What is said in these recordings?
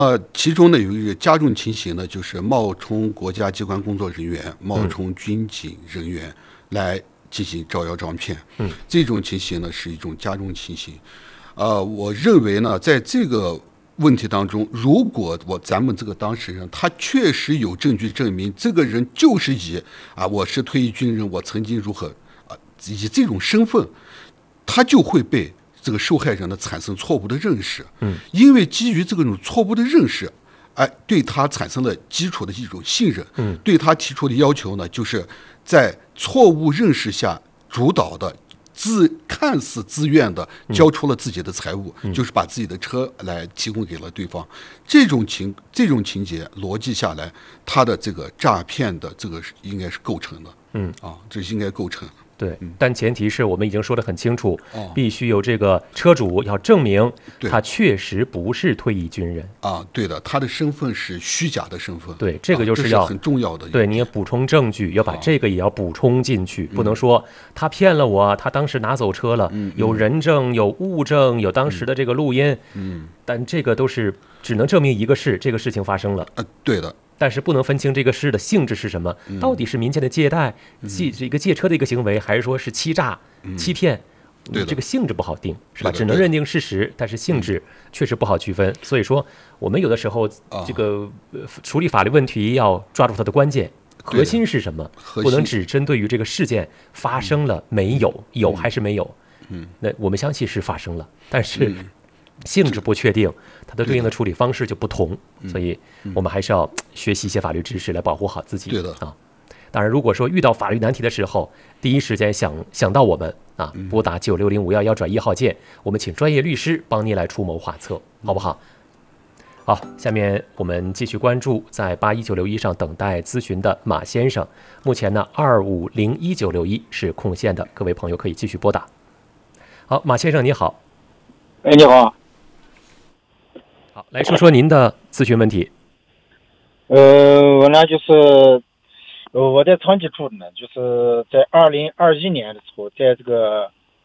其中呢有一个加重情形呢，就是冒充国家机关工作人员、冒充军警人员来进行招摇撞骗。这种情形呢是一种加重情形。我认为呢，在这个问题当中，如果咱们这个当事人他确实有证据证明这个人就是我是退役军人，我曾经如何以这种身份，他就会被这个受害人呢产生错误的认识。因为基于这种错误的认识，对他产生了基础的一种信任。对他提出的要求呢，就是在错误认识下主导的看似自愿的交出了自己的财物，就是把自己的车来提供给了对方。这种情节逻辑下来，他的这个诈骗的这个应该是构成的。这应该构成。 对，但前提是我们已经说得很清楚，必须有这个车主要证明他确实不是退役军人。 对的，他的身份是虚假的身份。 对，这个就是这是很重要的。 对，你要补充证据，要把这个也要补充进去，不能说他骗了我，他当时拿走车了，有人证、有物证、有当时的这个录音，但这个都是只能证明一个事，这个事情发生了。 对的。 但是不能分清这个事的性质是什么，到底是民间的借贷、借车的一个行为，还是说是欺诈、欺骗？这个性质不好定，是吧？只能认定事实，但是性质确实不好区分。所以说，我们有的时候这个处理法律问题要抓住它的关键核心是什么，不能只针对于这个事件发生了没有，有还是没有。那我们相信是发生了，但是性质不确定，它的对应的处理方式就不同，所以我们还是要学习一些法律知识来保护好自己。 对的当然，如果说遇到法律难题的时候，第一时间想到我们拨打960-511键，我们请专业律师帮您来出谋划策，好不好？好，下面我们继续关注在81961上等待咨询的马先生。目前呢，2501-1961是空线的，各位朋友可以继续拨打。好，马先生你好。 你好。 好，来说说您的咨询问题。 我呢就是我在长期住的呢，就是在2021年的时候，在这个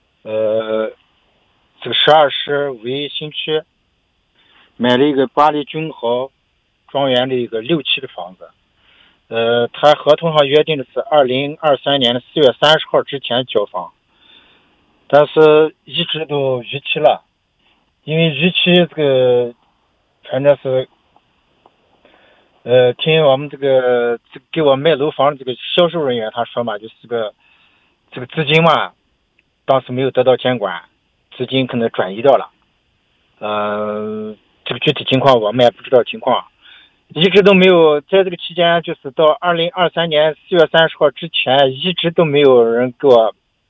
12市五一新区买了一个巴黎君豪庄园的一个6期的房子。他合同上约定的是2023年的4月30号之前交房，但是一直都逾期了。因为逾期这个反正是听我们这个给我卖楼房的这个销售人员他说嘛，就是这个资金嘛，当时没有得到监管，资金可能转移掉了。这个具体情况我们也不知道情况，一直都没有。在这个期间，就是到2023年4月30号之前，一直都没有人给我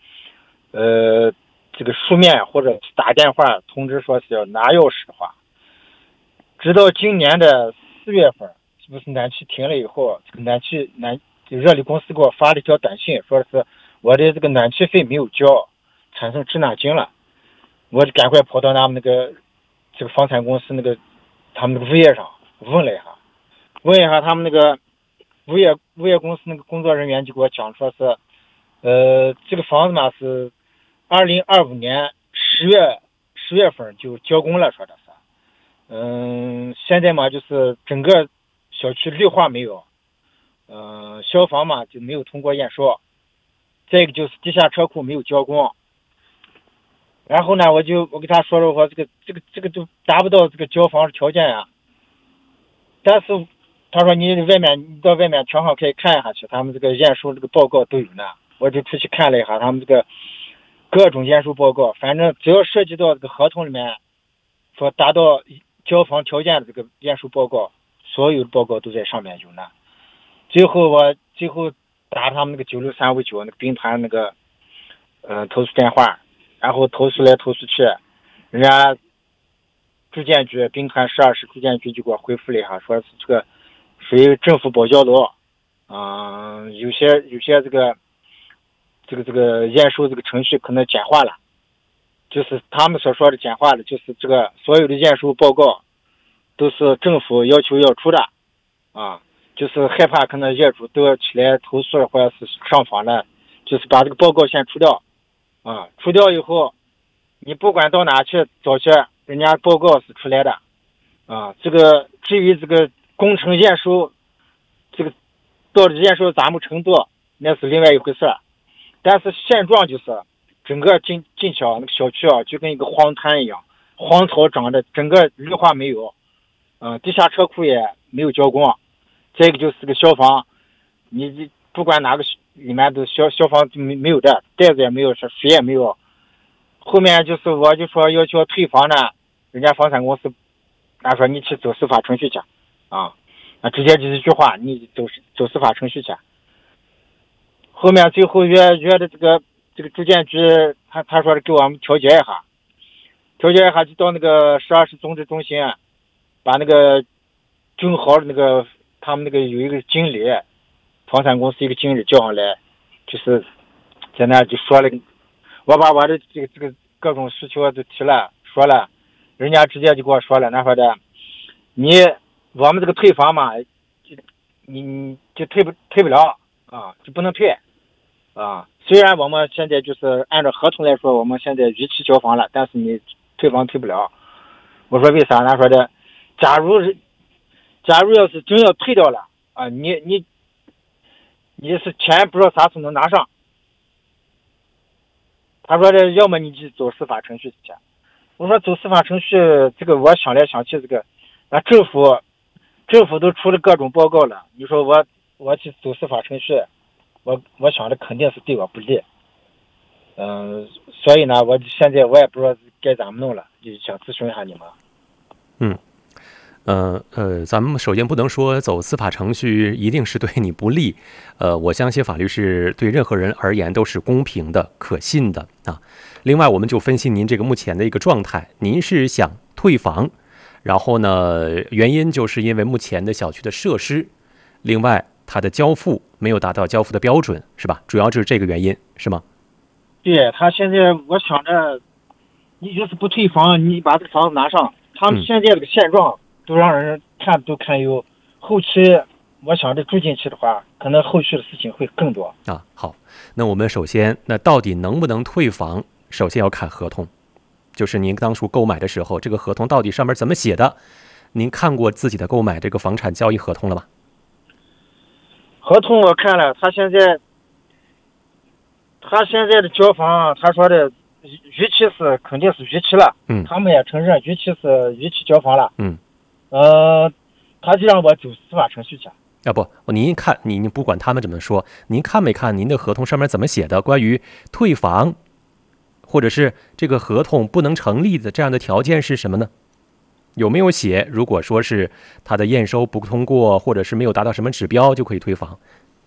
这个书面或者打电话通知说是要拿钥匙的话，直到今年的4月份，是不是暖气停了以后，这个热力公司给我发了一条短信，说是我的这个暖气费没有交，产生滞纳金了。我就赶快跑到他们这个房产公司他们那个物业上问了一下他们那个物业公司那个工作人员就给我讲说是这个房子嘛是2025年10月份就交工了，说的是现在嘛就是整个小区绿化没有，消防嘛就没有通过验收，再一个就是地下车库没有交工。然后呢我跟他说这个都达不到这个交房条件呀。但是他说你到外面全行可以看一下去，他们这个验收这个报告都有呢。我就出去看了一下他们这个各种验收报告，反正只要涉及到这个合同里面说达到交房条件的这个验收报告，所有的报告都在上面有呢。最后打他们那个96359那个兵团那个投诉电话，然后投诉来投诉去，人家住建局兵团12市住建局就给我回复了一下，说是这个属于政府保交楼，有些这个验收这个程序可能简化了，就是他们所说的简化的，就是这个所有的验收报告都是政府要求要出的就是害怕可能业主都要起来投诉或者是上访了，就是把这个报告先出掉出掉以后，你不管到哪去找去，人家报告是出来的这个至于这个工程验收，这个到底验收咋么程度，那是另外一回事。但是现状就是整个进小那个小区啊，就跟一个荒滩一样，荒草长的，整个绿化没有，地下车库也没有浇工。再一个就是个消防，你不管哪个里面都消防没有的，袋子也没有，水也没有。后面就是我就说要求退房呢，人家房产公司他说你去走司法程序去啊，直接就是一句话，你走司法程序去。后面最后约的这个住建局，他说给我们调解一下就到那个12市综治中心，把那个正好的那个他们那个有一个经理，房产公司一个经理叫上来，就是在那就说了，我把我的这个各种需求都提了说了，人家直接就给我说了，那说的我们这个退房嘛，你就退不了啊，就不能退啊。虽然我们现在就是按照合同来说，我们现在逾期交房了，但是你退房退不了。我说为啥？他说的，假如要是真要退掉了啊，你是钱不知道啥时候能拿上。他说的，要么你就走司法程序去。我说走司法程序，这个我想来想去，这个政府都出了各种报告了，你说我去走司法程序，我想的肯定是对我不利。所以呢，现在我也不知道该怎么弄了，就想咨询一下你们。 咱们首先不能说走司法程序一定是对你不利，我相信法律是对任何人而言都是公平的、可信的啊。另外，我们就分析您这个目前的一个状态，您是想退房，然后呢，原因就是因为目前的小区的设施，另外它的交付没有达到交付的标准，是吧？主要就是这个原因，是吗？ 对，他现在我想着，你就是不退房，你把这个房子拿上，他们现在这个现状都让人看有，后期我想着住进去的话，可能后续的事情会更多啊。好，那我们首先，那到底能不能退房？首先要看合同，就是您当初购买的时候，这个合同到底上面怎么写的？您看过自己的购买这个房产交易合同了吗？ 合同我看了，他现在的交房，他说的逾期是肯定是逾期了，他们也承认逾期是逾期交房了，他就让我走司法程序去。 不，您看，您不管他们怎么说，您看没看您的合同上面怎么写的？关于退房，或者是这个合同不能成立的这样的条件是什么呢？有没有写？如果说是他的验收不通过，或者是没有达到什么指标，就可以退房？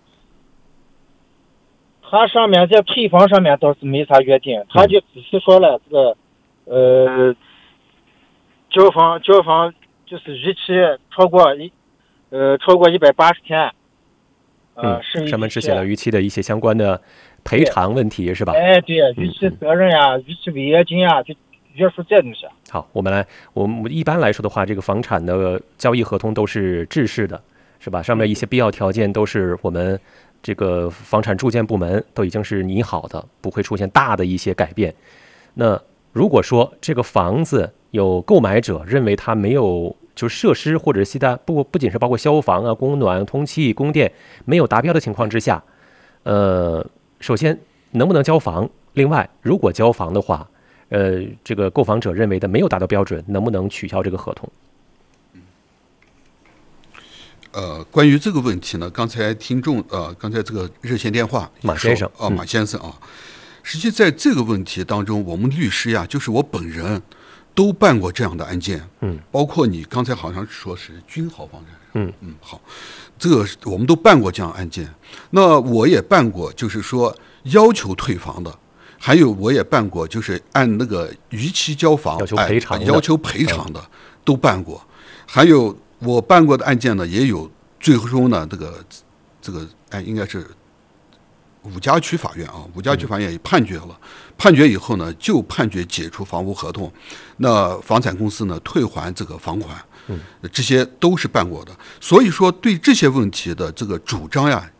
他上面在退房上面倒是没啥约定，他就只是说了这个交房就是逾期超过180天， 上面只写了逾期的一些相关的赔偿问题，是吧？ 哎，对，逾期责任呀，逾期违约金呀，就约束这东西。 好，我们一般来说的话，这个房产的交易合同都是制式的，是吧？上面一些必要条件都是我们这个房产住建部门都已经是拟好的，不会出现大的一些改变。那如果说这个房子有购买者认为它没有就是设施或者其他不仅是包括消防啊、供暖、通气、供电没有达标的情况之下，首先能不能交房？另外，如果交房的话，这个购房者认为的没有达到标准，能不能取消这个合同？ 关于这个问题呢，刚才这个热线电话马先生马先生啊，实际在这个问题当中，我们律师呀，就是我本人都办过这样的案件，包括你刚才好像说是君豪房产，好，这个我们都办过这样的案件。那我也办过，就是说要求退房的，还有我也办过，就是按那个逾期交房要求赔偿的， 都办过。还有我办过的案件呢，也有最终呢，这个应该是五家区法院啊，五家区法院也判决了，判决以后呢，就判决解除房屋合同，那房产公司呢退还这个房款，这些都是办过的。所以说对这些问题的这个主张呀，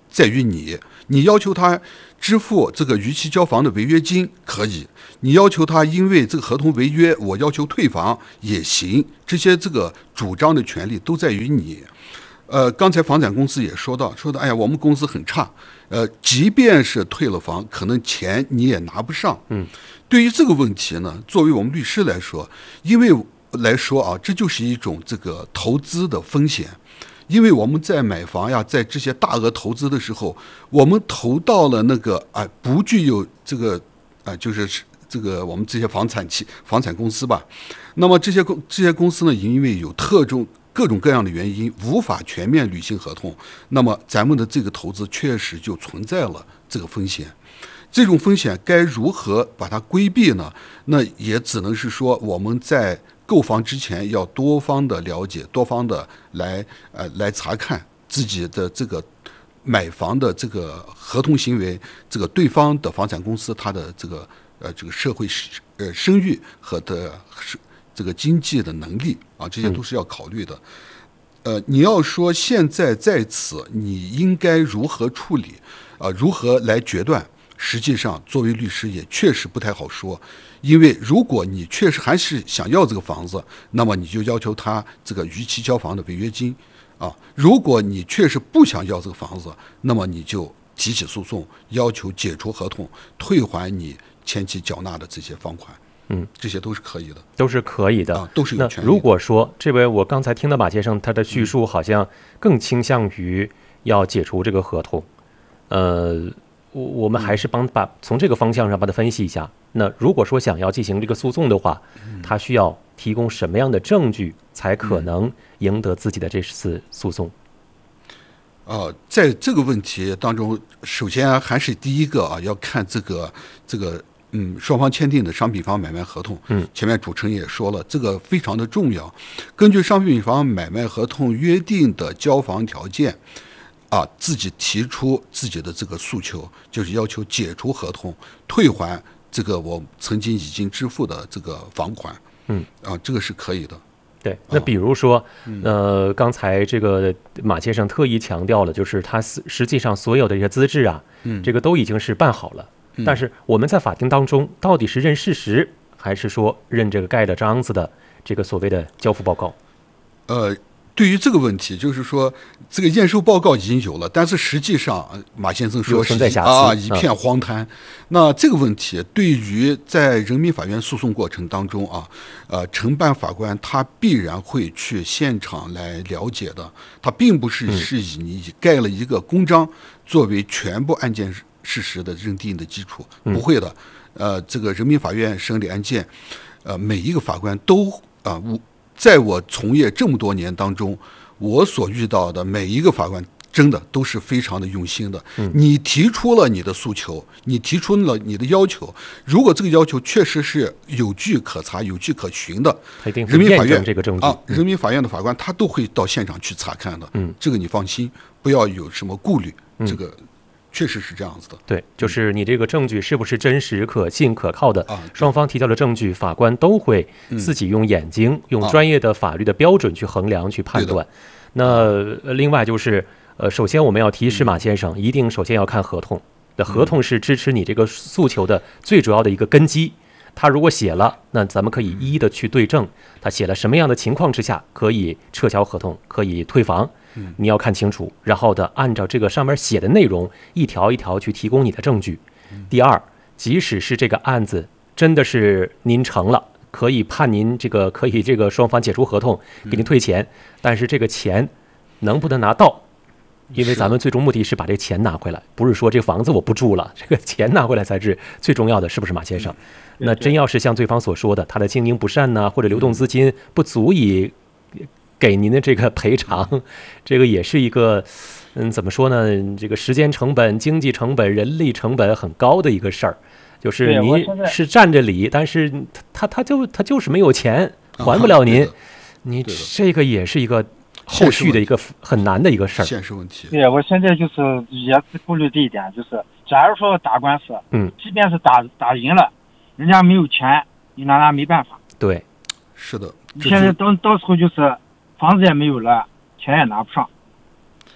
在于你要求他支付这个逾期交房的违约金可以，你要求他因为这个合同违约，我要求退房也行，这些这个主张的权利都在于你。刚才房产公司也说的，哎呀，我们公司很差，即便是退了房，可能钱你也拿不上。对于这个问题呢，作为我们律师来说，因为来说啊，这就是一种这个投资的风险。因为我们在买房呀，在这些大额投资的时候，我们投到了那个不具有这个就是这个我们这些房产公司吧。那么这些公司呢，因为有各种各样的原因无法全面履行合同，那么咱们的这个投资确实就存在了这个风险。这种风险该如何把它规避呢？那也只能是说我们在购房之前要多方的了解，多方的来查看自己的这个买房的这个合同行为，这个对方的房产公司它的这个社会声誉和的这个经济的能力啊，这些都是要考虑的。你要说现在在此你应该如何处理如何来决断，实际上作为律师也确实不太好说。因为如果你确实还是想要这个房子，那么你就要求他这个逾期交房的违约金如果你确实不想要这个房子，那么你就提起诉讼，要求解除合同，退还你前期缴纳的这些房款。这些都是可以的， 都是可以的， 都是有权利的。 那如果说这位我刚才听到马先生他的叙述，好像更倾向于要解除这个合同，我们还是从这个方向上把它分析一下。那如果说想要进行这个诉讼的话，他需要提供什么样的证据才可能赢得自己的这次诉讼？ 在这个问题当中，首先还是第一个要看这个双方签订的商品房买卖合同。前面主持人也说了，这个非常的重要。根据商品房买卖合同约定的交房条件自己提出自己的这个诉求，就是要求解除合同，退还这个我曾经已经支付的这个房款。这个是可以的。 对，那比如说，刚才这个马先生特意强调了，就是他实际上所有的一些资质这个都已经是办好了。但是我们在法庭当中到底是认事实，还是说认这个盖了章子的这个所谓的交付报告？ 对于这个问题，就是说这个验收报告已经有了，但是实际上马先生说是一片荒滩。那这个问题对于在人民法院诉讼过程当中承办法官他必然会去现场来了解的，他并不是以你盖了一个公章作为全部案件事实的认定的基础，不会的。这个人民法院审理案件，每一个法官都在我从业这么多年当中，我所遇到的每一个法官真的都是非常的用心的。你提出了你的诉求，你提出了你的要求，如果这个要求确实是有据可查、有据可循的，人民法院这个证据人民法院的法官他都会到现场去查看的。这个你放心，不要有什么顾虑。这个确实是这样子的。 对，就是你这个证据是不是真实、可信、可靠的，双方提交的证据，法官都会自己用眼睛、用专业的法律的标准去衡量、去判断。那另外就是首先我们要提示马先生，一定首先要看合同。合同是支持你这个诉求的最主要的一个根基。他如果写了，那咱们可以一一的去对证，他写了什么样的情况之下可以撤销合同，可以退房，你要看清楚，然后的按照这个上面写的内容一条一条去提供你的证据。第二，即使是这个案子真的是您成了，可以判您可以双方解除合同，给您退钱，但是这个钱能不能拿到？因为咱们最终目的是把这钱拿回来，不是说这房子我不住了，这个钱拿回来才是最重要的，是不是马先生？那真要是像对方所说的，他的经营不善呢，或者流动资金不足以给您的这个赔偿，这个也是一个怎么说呢？这个时间成本、经济成本、人力成本很高的一个事儿。就是您是占着理，但是他就是没有钱，还不了您，你这个也是一个后续的一个很难的一个事儿， 现实问题。 对，我现在就是也是顾虑这一点，就是假如说打官司，即便是打赢了，人家没有钱，你拿他没办法。 对， 是的。 现在到时候就是房子也没有了，钱也拿不上。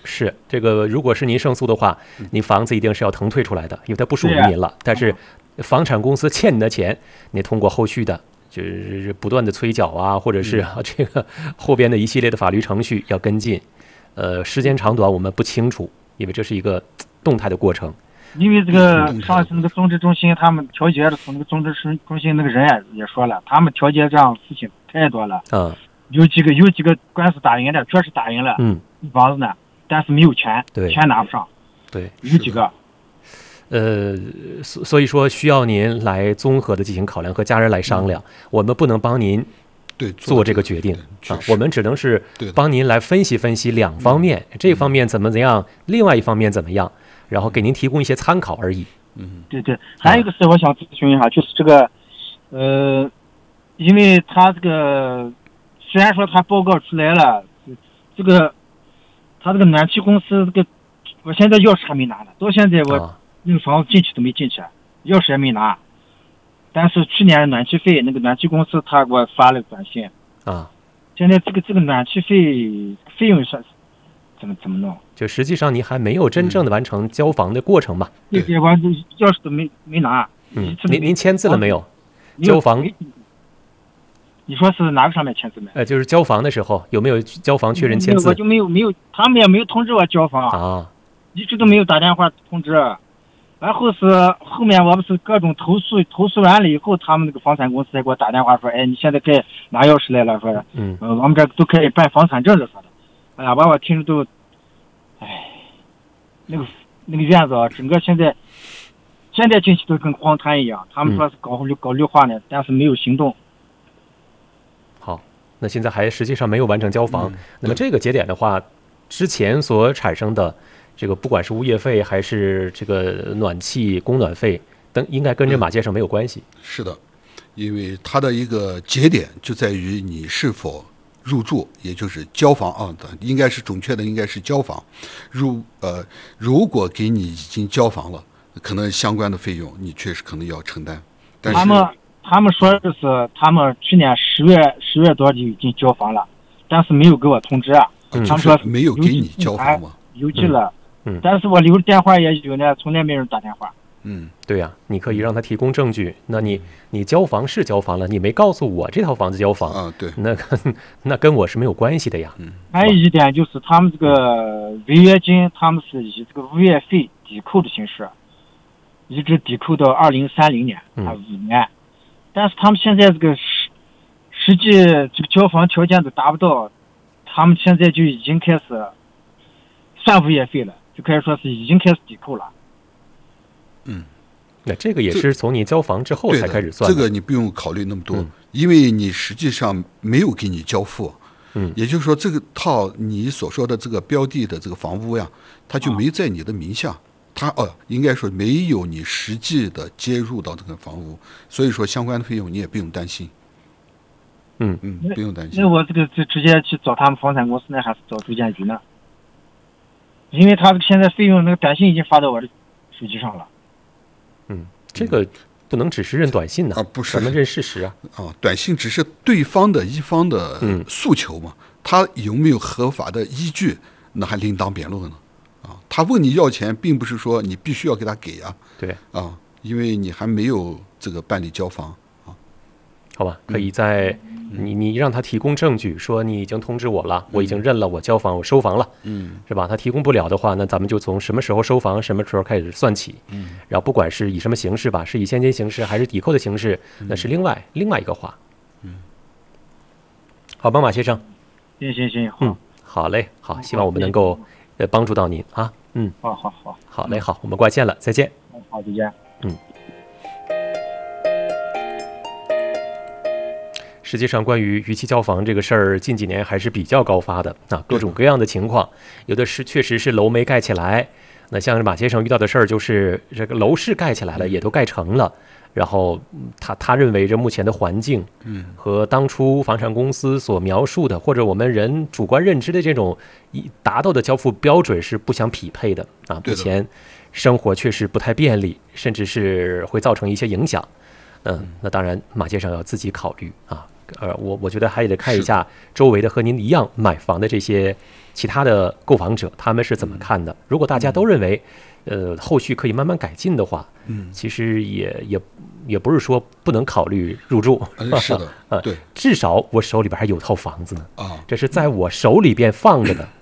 是这个，如果是您胜诉的话，你房子一定是要腾退出来的，因为它不属于您了。但是房产公司欠你的钱，你通过后续的就是不断的催缴啊，或者是这个后边的一系列的法律程序要跟进。时间长短我们不清楚，因为这是一个动态的过程。 因为这个上次那个综治中心他们调解的时候，那个综治中心那个人也说了，他们调解这样事情太多了。有几个官司打赢了，确实打赢了，房子呢，但是没有钱，钱拿不上。 对， 有几个。 所以说需要您来综合的进行考量，和家人来商量。我们不能帮您做这个决定啊，我们只能是帮您来分析分析两方面，这方面怎么样，另外一方面怎么样，然后给您提供一些参考而已。 对，还有一个事我想咨询一下，就是这个因为他这个虽然说他报告出来了，这个他这个暖气公司这个，我现在钥匙还没拿呢，到现在我那个房子进去都没进去，钥匙也没拿。但是去年暖气费，那个暖气公司他给我发了短信现在这个暖气费用是怎么弄？ 就实际上你还没有真正的完成交房的过程嘛？ 对，我钥匙都没拿。 您签字了没有？交房？ 你说是哪个上面签字没？ 就是交房的时候有没有交房确认签字？ 我就没有，他们也没有通知我交房一直都没有打电话通知。然后是后面我不是各种投诉完了以后，他们那个房产公司才给我打电话说，你现在可以拿钥匙来了，说我们这都可以办房产证的，说的。哎呀，把我听着都，那个院子整个现在进去都跟荒滩一样。他们说是搞绿化呢，但是没有行动。 好，那现在还实际上没有完成交房。那么这个节点的话，之前所产生的这个不管是物业费还是这个暖气供暖费等，应该跟这马先生没有关系。 是的，因为它的一个节点就在于你是否入住，也就是交房应该是准确的，应该是交房。如果给你已经交房了，可能相关的费用你确实可能要承担。但是他们说的是他们去年10月多就已经交房了，但是没有给我通知他们说没有给你交房吗？ 邮寄了。但是我留电话也有呢，从来没人打电话。 对呀，你可以让他提供证据。那你交房是交房了，你没告诉我这套房子交房对， 那跟我是没有关系的呀。 还有一点就是他们这个违约金，他们是以这个物业费抵扣的形式，一直抵扣到2030年5年。但是他们现在这个实际这个交房条件都达不到，他们现在就已经开始算物业费了，就可以说是已经开始抵扣了。 那这个也是从你交房之后才开始算的。 这个你不用考虑那么多，因为你实际上没有给你交付。也就是说，这个套你所说的这个标的的这个房屋呀，它就没在你的名下，它应该说没有你实际的接入到这个房屋，所以说相关的费用你也不用担心。不用担心。 那我这个就直接去找他们房产公司呢，还是找住建局呢？因为他现在费用那个短信已经发到我的手机上了。 这个不能只是认短信不是， 咱们认事实短信只是对方的一方的诉求嘛，他有没有合法的依据，那还另当别论呢。他问你要钱，并不是说你必须要给他给对因为你还没有这个办理交房好吧，可以在你让他提供证据，说你已经通知我了，我已经认了，我交房，我收房了，是吧？他提供不了的话，那咱们就从什么时候收房，什么时候开始算起，然后不管是以什么形式吧，是以现金形式还是抵扣的形式，那是另外一个话。好吧，马先生。 行， 好嘞，好，希望我们能够帮助到您啊。好嘞，好，我们挂线了，再见。 好，再见。 实际上，关于逾期交房这个事儿，近几年还是比较高发的各种各样的情况，有的是确实是楼没盖起来。那像马先生遇到的事儿，就是这个楼是盖起来了，也都盖成了，然后他认为这目前的环境，和当初房产公司所描述的，或者我们人主观认知的这种达到的交付标准是不相匹配的目前生活确实不太便利，甚至是会造成一些影响。那当然，马先生要自己考虑我觉得还得看一下周围的和您一样买房的这些其他的购房者，他们是怎么看的。如果大家都认为后续可以慢慢改进的话，其实也不是说不能考虑入住。 是的，对， 至少我手里边还有套房子呢， 啊， 这是在我手里边放着的，